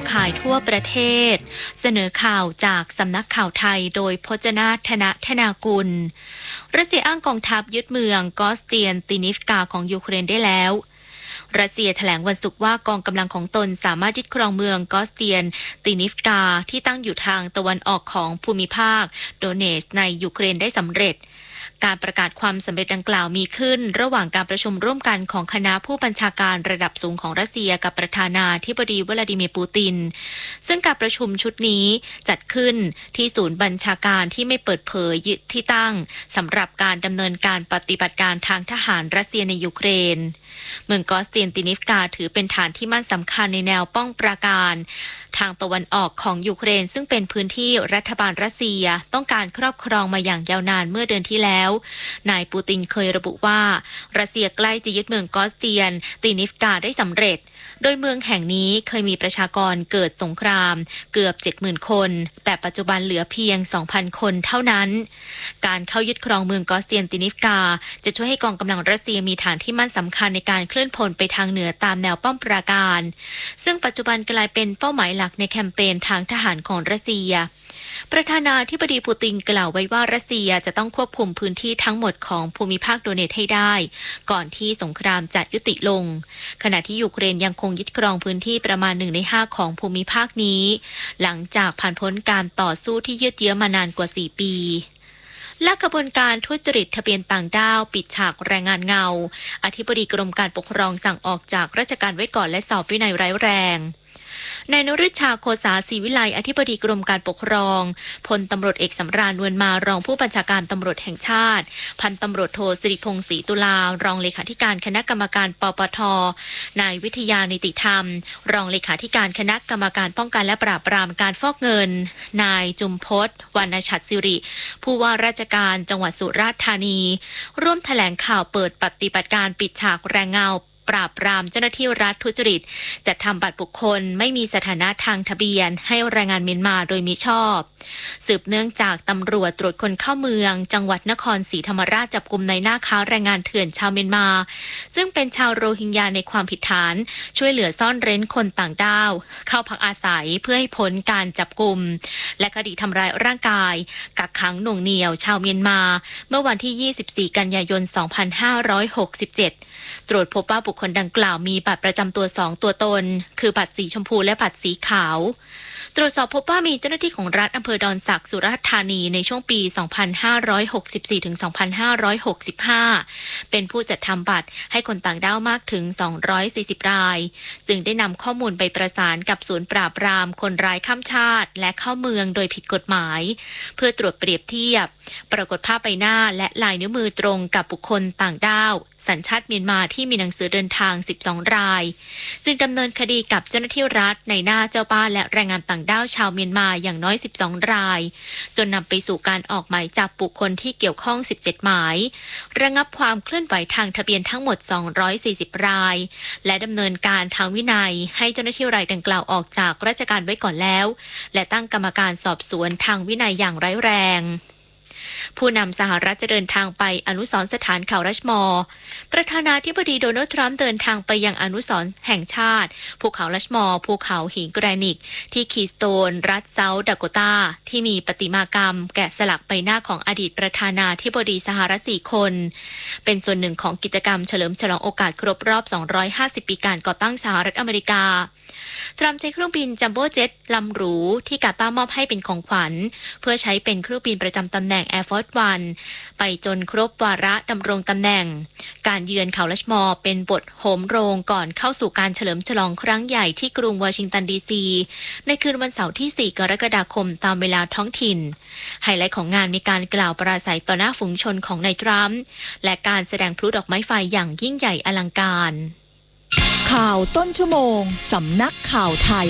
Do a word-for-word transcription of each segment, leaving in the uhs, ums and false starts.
ขายทั่วประเทศเสนอข่าวจากสำนักข่าวไทยโดยพจนาถ ธนธนากุลรัสเซียอ้างกองทัพยึดเมืองกอสเตียนตินิฟกาของยูเครนได้แล้วรัสเซียแถลงวันศุกร์ว่ากองกำลังของตนสามารถยึดครองเมืองกอสเตียนตินิฟกาที่ตั้งอยู่ทางตะวันออกของภูมิภาคโดเนตส์ในยูเครนได้สำเร็จการประกาศความสำเร็จดังกล่าวมีขึ้นระหว่างการประชุมร่วมกันของคณะผู้บัญชาการระดับสูงของรัสเซียกับประธานาธิบดีวลาดิเมียร์ปูตินซึ่งการประชุมชุดนี้จัดขึ้นที่ศูนย์บัญชาการที่ไม่เปิดเผยที่ตั้งสำหรับการดำเนินการปฏิบัติการทางทหารรัสเซียในยูเครนเมืองกอสเตียนตินิฟกาถือเป็นฐานที่มั่นสำคัญในแนวป้องปราการทางตะวันออกของยูเครนซึ่งเป็นพื้นที่รัฐบาลรัสเซียต้องการครอบครองมาอย่างยาวนานเมื่อเดือนที่แล้วนายปูตินเคยระบุว่ารัสเซียใกล้จะยึดเมืองกอสเตียนตินิฟกาได้สำเร็จโดยเมืองแห่งนี้เคยมีประชากรเกิดสงครามเกือบ เจ็ดหมื่น คนแต่ปัจจุบันเหลือเพียง สองพัน คนเท่านั้นการเข้ายึดครองเมืองกอสเตียนตินิฟกาจะช่วยให้กองกำลังรัสเซียมีฐานที่มั่นสำคัญในการเคลื่อนพลไปทางเหนือตามแนวป้อมปราการซึ่งปัจจุบันกลายเป็นเป้าหมายหลักในแคมเปญทางทหารของรัสเซียประธานาธิบดีปูตินกล่าวไว้ว่ารัสเซียจะต้องควบคุมพื้นที่ทั้งหมดของภูมิภาคโดเนตให้ได้ก่อนที่สงครามจะยุติลงขณะที่ยูเครนยังคงยึดครองพื้นที่ประมาณหนึ่งในห้าของภูมิภาคนี้หลังจากผ่านพ้นการต่อสู้ที่ยืดเยื้อมานานกว่าสี่ปีและกระบวนการทุจริตทะเบียนต่างด้าวปิดฉากแรงงานเงาอธิบดีกรมการปกครองสั่งออกจากราชการไว้ก่อนและสอบวินัยร้ายแรงนายนฤชาโคสาศรีวิไลอธิบดีกรมการปกครองพลตำรวจเอกสำราญนวลมารองผู้บัญชาการตำรวจแห่งชาติพันตำรวจโทสิริพงษ์ศรีตุลารองเลขาธิการคณะกรรมการปปทนายวิทยานิติธรรมรองเลขาธิการคณะกรรมการป้องกันและปราบปรามการฟอกเงินนายจุมพศวรรณฉัตรสิริผู้ว่าราชการจังหวัดสุราษฎร์ธานีร่วมแถลงข่าวเปิดปฏิบัติการปิดฉากแรงเงาปราบปรามเจ้าหน้าที่รัฐทุจริตจัดทำบัตรบุคคลไม่มีสถานะทางทะเบียนให้แรงงานเมียนมาโดยมิชอบสืบเนื่องจากตำรวจตรวจคนเข้าเมืองจังหวัดนครศรีธรรมราชจับกุมในหน้าค้าแรงงานเถื่อนชาวเมียนมาซึ่งเป็นชาวโรฮิงญาในความผิดฐานช่วยเหลือซ่อนเร้นคนต่างด้าวเข้าพักอาศัยเพื่อให้พ้นการจับกุมและคดีทำร้ายร่างกายกักขังหน่วงเหนี่ยวชาวเมียนมาเมื่อวันที่ยี่สิบสี่กันยายนสองพันห้าร้อยหกสิบเจ็ดตรวจพบว่าบุคคลดังกล่าวมีบัตรประจำตัวสองตัวตนคือบัตรสีชมพูและบัตรสีขาวตรวจสอบพบว่ามีเจ้าหน้าที่ของรัฐอำเภอดอนสักสุราษฎร์ธานีในช่วงปี สองพันห้าร้อยหกสิบสี่ถึงสองพันห้าร้อยหกสิบห้า เป็นผู้จัดทำบัตรให้คนต่างด้าวมากถึงสองร้อยสี่สิบรายจึงได้นำข้อมูลไปประสานกับศูนย์ปราบปรามคนร้ายข้ามชาติและเข้าเมืองโดยผิดกฎหมายเพื่อตรวจเปรียบเทียบปรากฏภาพใบหน้าและลายนิ้วมือตรงกับบุคคลต่างด้าวสัญชาติเมียนมาที่มีหนังสือเดินทางสิบสองรายจึงดำเนินคดีกับเจ้าหน้าที่รัฐในหน้าเจ้าบ้านและแรงงานต่างด้าวชาวเมียนมาอย่างน้อยสิบสองรายจนนำไปสู่การออกหมายจับบุคคลที่เกี่ยวข้องสิบเจ็ดหมายระงับความเคลื่อนไหวทางทะเบียนทั้งหมดสองร้อยสี่สิบรายและดำเนินการทางวินัยให้เจ้าหน้าที่รายดังกล่าวออกจากราชการไว้ก่อนแล้วและตั้งกรรมการสอบสวนทางวินัยอย่างร้ายแรงผู้นำสหรัฐจะเดินทางไปอนุสรณ์สถานเขารัชมอร์ประธานาธิบดีโดนัลด์ทรัมป์เดินทางไปยังอนุสรณ์แห่งชาติภูเขารัชมอร์ภูเขาหินแกรนิตที่คีสโตนรัฐเซาท์ดาโกตาที่มีประติมากรรมแกะสลักใบหน้าของอดีตประธานาธิบดีสหรัฐสี่คนเป็นส่วนหนึ่งของกิจกรรมเฉลิมฉลองโอกาสครบรอบสองร้อยห้าสิบปีการก่อตั้งสหรัฐอเมริกาทรัมป์ใช้เครื่องบินจัมโบ้เจ็ตลำหรูที่กาตาร์มอบให้เป็นของขวัญเพื่อใช้เป็นเครื่องบินประจำตำแหน่ง Air Force One ไปจนครบวาระดำรงตำแหน่งการเยือนเขาลัชมอร์เป็นบทโหมโรงก่อนเข้าสู่การเฉลิมฉลองครั้งใหญ่ที่กรุงวอชิงตันดีซีในคืนวันเสาร์ที่สี่กรกฎาคมตามเวลาท้องถิ่นไฮไลท์ของงานมีการกล่าวปราศรัยต่อหน้าฝูงชนของนายทรัมป์และการแสดงพลุดอกไม้ไฟอย่างยิ่งใหญ่อลังการข่าวต้นชั่วโมงสำนักข่าวไทย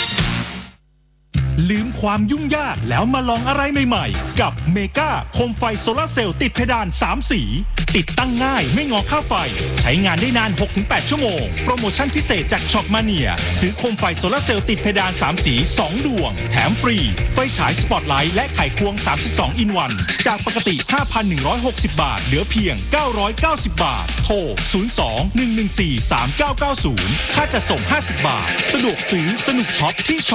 ลืมความยุ่งยากแล้วมาลองอะไรใหม่ๆกับเมกาโคมไฟโซลาร์เซลล์ติดเพดานสามสีติดตั้งง่ายไม่งอค่าไฟใช้งานได้นาน หกถึงแปด ชั่วโมงโปรโมชั่นพิเศษจากช็อปมาเนียซื้อโคมไฟโซลาร์เซลล์ติดเพดานสามสีสองดวงแถมฟรีไฟฉายสปอตไลท์และไขควงสามสิบสองอินวันจากปกติ ห้าพันหนึ่งร้อยหกสิบ บาทเหลือเพียงเก้าร้อยเก้าสิบบาทโทรศูนย์ สอง หนึ่ง หนึ่ง สี่ สาม เก้า เก้า ศูนย์ค่าจัดส่งห้าสิบบาทสะดวกซื้อสนุกช็อปที่